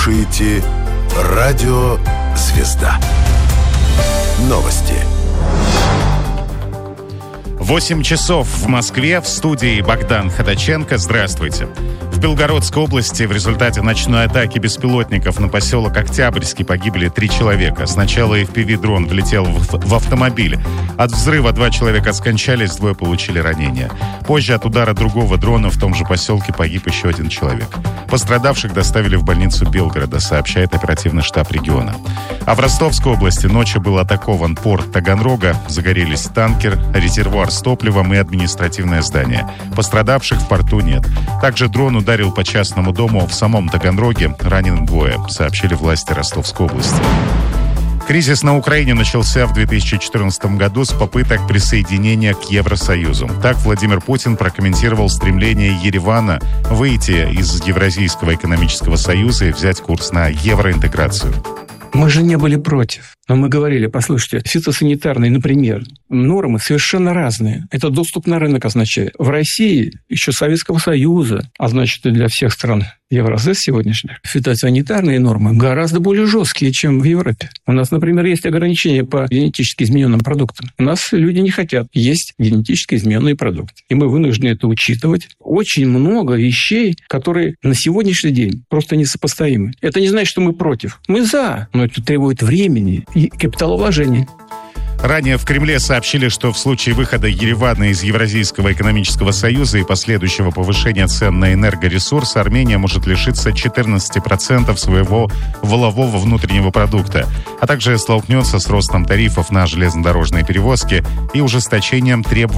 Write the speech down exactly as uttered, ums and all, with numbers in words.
слушаете Радио Звезда. Новости. восемь часов в Москве, в студии Богдан Ходаченко. Здравствуйте. В Белгородской области в результате ночной атаки беспилотников на поселок Октябрьский погибли три человека. Сначала эф пи ви-дрон влетел в, в автомобиль. От взрыва два человека скончались, двое получили ранения. Позже от удара другого дрона в том же поселке погиб еще один человек. Пострадавших доставили в больницу Белгорода, сообщает оперативный штаб региона. А в Ростовской области ночью был атакован порт Таганрога. Загорелись танкер, резервуар с топливом и административное здание. Пострадавших в порту нет. Также дрон ударил по частному дому в самом Таганроге. Ранены двое, сообщили власти Ростовской области. Кризис на Украине начался в две тысячи четырнадцатом году с попыток присоединения к Евросоюзу. Так Владимир Путин прокомментировал стремление Еревана выйти из Евразийского экономического союза и взять курс на евроинтеграцию. Мы же не были против. Но мы говорили, послушайте, фитосанитарные, например, нормы совершенно разные. Это доступ на рынок означает. В России, еще Советского Союза, а значит и для всех стран Евразес сегодняшних, фитосанитарные нормы гораздо более жесткие, чем в Европе. У нас, например, есть ограничения по генетически измененным продуктам. У нас люди не хотят есть генетически измененные продукты. И мы вынуждены это учитывать. Очень много вещей, которые на сегодняшний день просто несопоставимы. Это не значит, что мы против. Мы за, но это требует времени и капиталовложений. Ранее в Кремле сообщили, что в случае выхода Еревана из Евразийского экономического союза и последующего повышения цен на энергоресурсы Армения может лишиться четырнадцати процентов своего валового внутреннего продукта, а также столкнется с ростом тарифов на железнодорожные перевозки и ужесточением требований